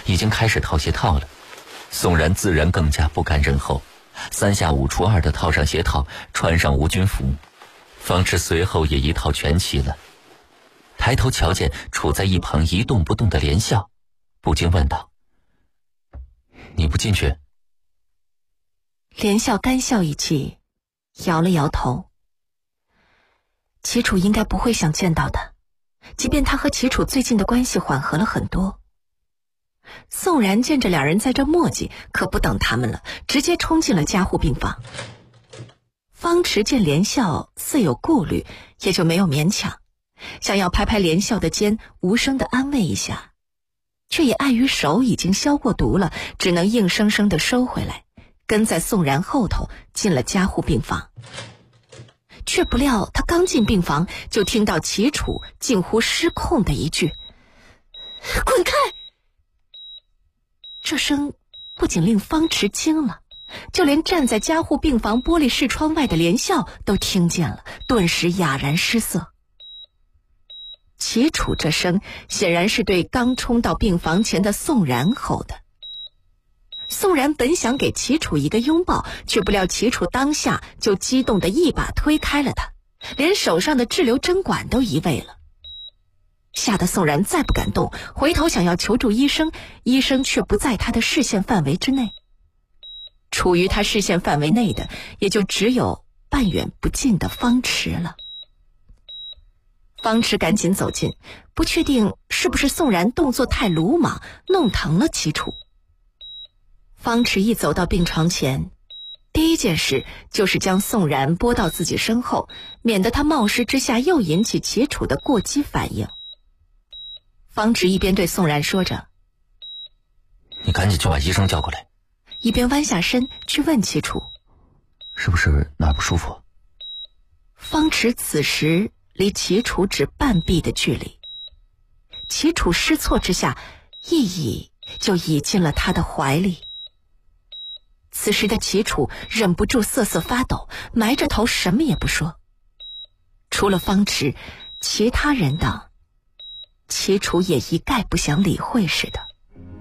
已经开始套鞋套了。宋然自然更加不甘人后，三下五除二地套上鞋套，穿上无菌服。方池随后也一套全齐了。抬头瞧见处在一旁一动不动的连笑，不禁问道：“你不进去？” 连笑干笑一气，摇了摇头。齐楚应该不会想见到他，即便他和齐楚最近的关系缓和了很多。宋然见着两人在这磨叽，可不等他们了，直接冲进了加护病房。方池见连笑似有顾虑，也就没有勉强，想要拍拍连笑的肩，无声地安慰一下，却也碍于手已经消过毒了，只能硬生生地收回来，跟在宋然后头进了加护病房。却不料他刚进病房，就听到齐楚近乎失控的一句：“滚开！”这声不仅令方池惊了，就连站在加护病房玻璃视窗外的连笑都听见了，顿时哑然失色。齐楚这声显然是对刚冲到病房前的宋然吼的。宋然本想给齐楚一个拥抱，却不料齐楚当下就激动地一把推开了他，连手上的滞留针管都移位了。吓得宋然再不敢动，回头想要求助医生，医生却不在他的视线范围之内。处于他视线范围内的，也就只有半远不近的方池了。方池赶紧走近，不确定是不是宋然动作太鲁莽，弄疼了齐楚。方池一走到病床前，第一件事就是将宋然拨到自己身后，免得他冒失之下又引起齐楚的过激反应。方池一边对宋然说着：“ 你赶紧去把医生叫过来。” 一边弯下身去问齐楚：“ 是不是哪儿不舒服？” 方池此时离齐楚只半臂的距离，齐楚失措之下，一倚就倚进了他的怀里。此时的齐楚忍不住瑟瑟发抖，埋着头什么也不说。除了方池，其他人等齐楚也一概不想理会似的。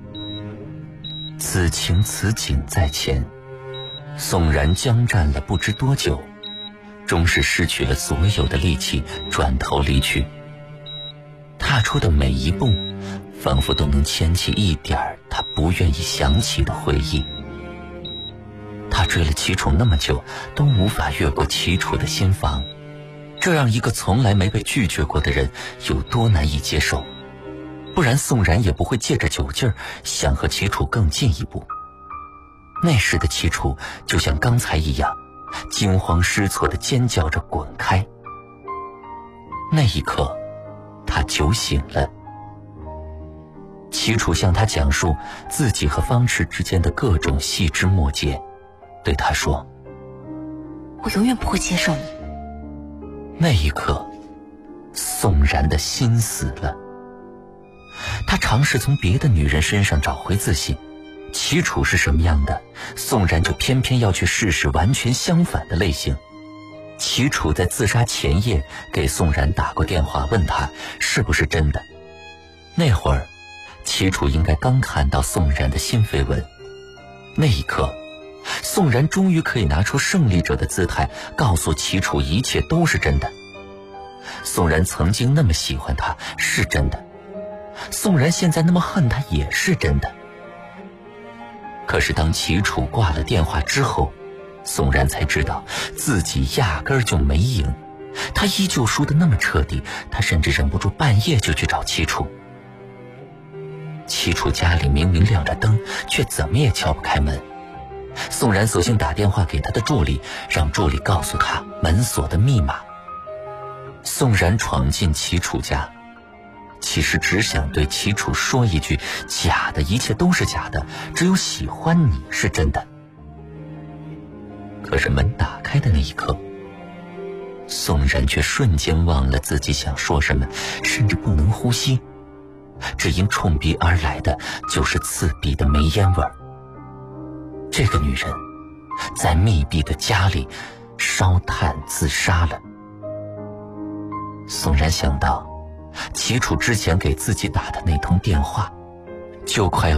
此情此景在前，宋然僵站了不知多久，终是失去了所有的力气，转头离去。踏出的每一步，仿佛都能牵起一点他不愿意想起的回忆。他追了齐楚那么久，都无法越过齐楚的心房，这让一个从来没被拒绝过的人有多难以接受。不然宋然也不会借着酒劲儿想和齐楚更进一步。那时的齐楚就像刚才一样，惊慌失措地尖叫着滚开。那一刻他酒醒了。齐楚向他讲述自己和方池之间的各种细枝末节，对他说：“ 我永远不会接受你。” 那一刻宋然的心死了。他尝试从别的女人身上找回自信，齐楚是什么样的，宋然就偏偏要去试试完全相反的类型。齐楚在自杀前夜给宋然打过电话，问他是不是真的。那会儿齐楚应该刚看到宋然的新绯闻。那一刻宋然终于可以拿出胜利者的姿态，告诉齐楚一切都是真的。宋然曾经那么喜欢他是真的，宋然现在那么恨他也是真的。可是当齐楚挂了电话之后，宋然才知道自己压根儿就没赢，他依旧输得那么彻底，他甚至忍不住半夜就去找齐楚。齐楚家里明明亮着灯，却怎么也敲不开门。宋然索性打电话给他的助理，让助理告诉他门锁的密码。宋然闯进齐楚家，其实只想对齐楚说一句：假的一切都是假的，只有喜欢你是真的。可是门打开的那一刻，宋然却瞬间忘了自己想说什么，甚至不能呼吸，只因冲鼻而来的就是刺鼻的煤烟味儿。这个女人在密闭的家里烧炭自杀了。宋然想到齐楚之前给自己打的那通电话，就快要